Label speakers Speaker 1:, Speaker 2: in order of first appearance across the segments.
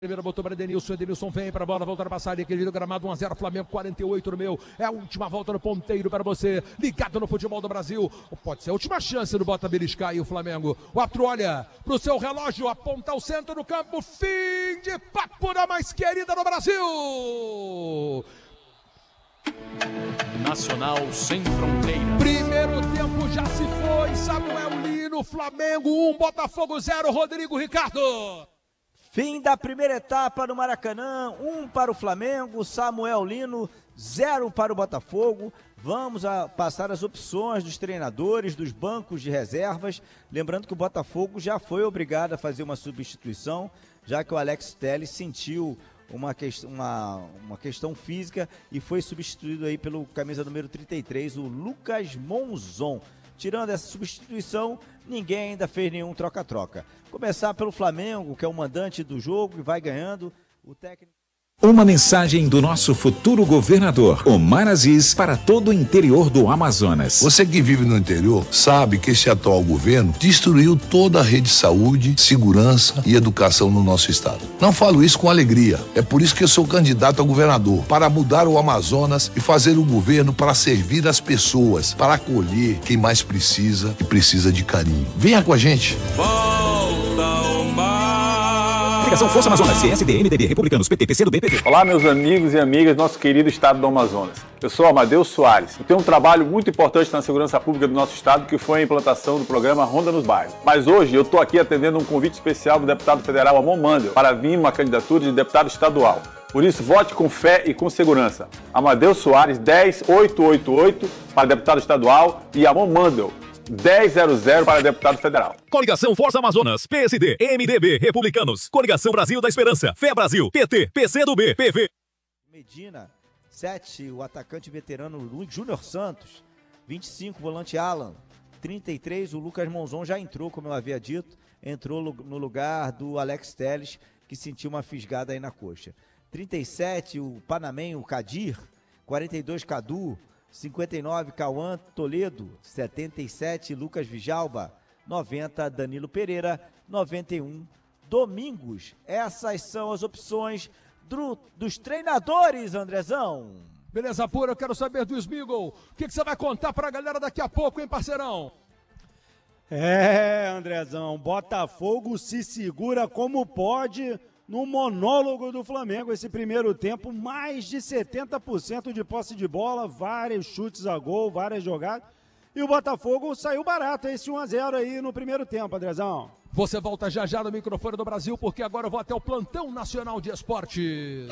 Speaker 1: Primeiro botou para Edenilson vem para a bola, volta a passar ali, aquele gramado 1-0, Flamengo 48 no meu, é a última volta no ponteiro para você, ligado no futebol do Brasil, pode ser a última chance do Bota beliscar e o Flamengo, o árbitro olha pro seu relógio, aponta o centro do campo, fim de papo da mais querida do Brasil!
Speaker 2: Nacional sem fronteira.
Speaker 1: Primeiro tempo já se foi, Samuel Lino, Flamengo 1, Botafogo 0, Rodrigo Ricardo.
Speaker 3: Fim da primeira etapa no Maracanã, 1 para o Flamengo, Samuel Lino, 0 para o Botafogo. Vamos passar as opções dos treinadores, dos bancos de reservas. Lembrando que o Botafogo já foi obrigado a fazer uma substituição, já que o Alex Telles sentiu uma questão física e foi substituído aí pelo camisa número 33, o Lucas Monzon. Tirando essa substituição, ninguém ainda fez nenhum troca-troca. Começar pelo Flamengo, que é o mandante do jogo e vai ganhando. O técnico...
Speaker 4: Uma mensagem do nosso futuro governador, Omar Aziz, para todo o interior do Amazonas.
Speaker 5: Você que vive no interior sabe que esse atual governo destruiu toda a rede de saúde, segurança e educação no nosso estado. Não falo isso com alegria. É por isso que eu sou candidato a governador, para mudar o Amazonas e fazer o governo para servir as pessoas, para acolher quem mais precisa e precisa de carinho. Venha com a gente.
Speaker 2: Volta ao mar.
Speaker 4: Ligação Força Amazonas, CSD, MDB, Republicanos, PT, PCdoB, PV.
Speaker 6: Olá, meus amigos e amigas do nosso querido estado do Amazonas. Eu sou Amadeu Soares e tenho um trabalho muito importante na segurança pública do nosso estado, que foi a implantação do programa Ronda nos Bairros. Mas hoje eu estou aqui atendendo um convite especial do deputado federal Amon Mandel para vir uma candidatura de deputado estadual. Por isso, vote com fé e com segurança. Amadeu Soares, 10888 para deputado estadual e Amon Mandel, 1000 para deputado federal.
Speaker 2: Coligação Força Amazonas, PSD, MDB, Republicanos, Coligação Brasil da Esperança, Fé Brasil, PT, PCdoB, PV.
Speaker 3: Medina, 7, o atacante veterano Júnior Santos, 25, volante Alan, 33, o Lucas Monzon já entrou, como eu havia dito, entrou no lugar do Alex Telles, que sentiu uma fisgada aí na coxa. 37, o panamenho Kadir, 42, Cadu, 59, Cauã Toledo, 77, Lucas Vijalba, 90, Danilo Pereira, 91, Domingos. Essas são as opções dos treinadores, Andrezão.
Speaker 1: Beleza pura, eu quero saber do Smigol. O que você vai contar pra galera daqui a pouco, hein, parceirão?
Speaker 7: Andrezão, Botafogo se segura como pode no monólogo do Flamengo. Esse primeiro tempo, mais de 70% de posse de bola, vários chutes a gol, várias jogadas. E o Botafogo saiu barato, esse 1-0 aí no primeiro tempo, Andrezão.
Speaker 1: Você volta já no microfone do Brasil, porque agora eu vou até o Plantão Nacional de Esportes.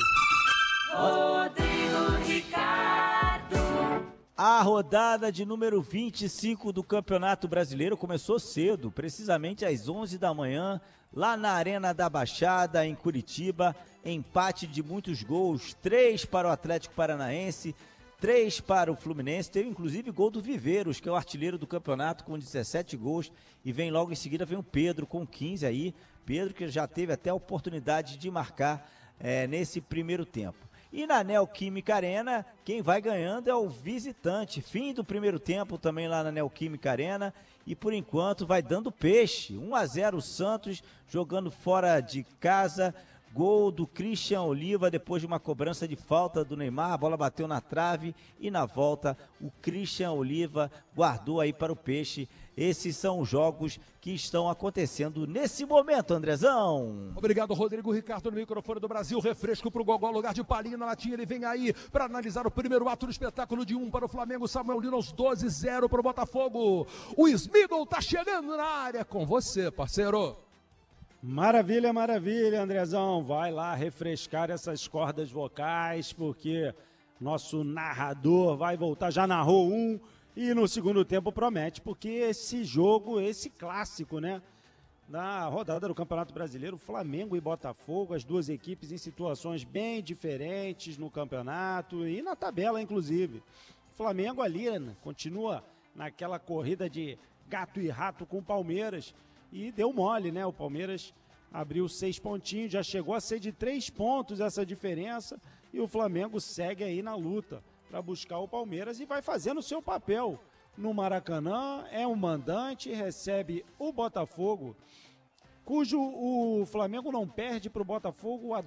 Speaker 8: Rodrigo Ricardo.
Speaker 3: A rodada de número 25 do Campeonato Brasileiro começou cedo, precisamente às 11 da manhã, lá na Arena da Baixada, em Curitiba. Empate de muitos gols, 3 para o Atlético Paranaense, 3 para o Fluminense. Teve inclusive gol do Viveiros, que é o artilheiro do campeonato, com 17 gols. E vem logo em seguida, vem o Pedro com 15 aí. Pedro que já teve até a oportunidade de marcar nesse primeiro tempo. E na Neoquímica Arena, quem vai ganhando é o visitante. Fim do primeiro tempo também lá na Neoquímica Arena. E por enquanto vai dando peixe. 1-0 o Santos, jogando fora de casa. Gol do Christian Oliva depois de uma cobrança de falta do Neymar. A bola bateu na trave e na volta o Christian Oliva guardou aí para o peixe. Esses são os jogos que estão acontecendo nesse momento, Andrezão.
Speaker 1: Obrigado, Rodrigo Ricardo, no microfone do Brasil. Refresco pro Gogó, lugar de Palinha na latinha. Ele vem aí para analisar o primeiro ato do espetáculo de 1 para o Flamengo. Samuel Lino aos 12-0 para o Botafogo. O Smigol tá chegando na área com você, parceiro.
Speaker 7: Maravilha, maravilha, Andrezão. Vai lá refrescar essas cordas vocais, porque nosso narrador vai voltar. Já narrou um e no segundo tempo promete, porque esse jogo, esse clássico, né? Na rodada do Campeonato Brasileiro, Flamengo e Botafogo, as duas equipes em situações bem diferentes no campeonato e na tabela, inclusive. O Flamengo ali, né, continua naquela corrida de gato e rato com o Palmeiras. E deu mole, né? O Palmeiras abriu 6 pontinhos, já chegou a ser de 3 pontos essa diferença. E o Flamengo segue aí na luta para buscar o Palmeiras e vai fazendo o seu papel no Maracanã. É um mandante, recebe o Botafogo, cujo o Flamengo não perde para o Botafogo há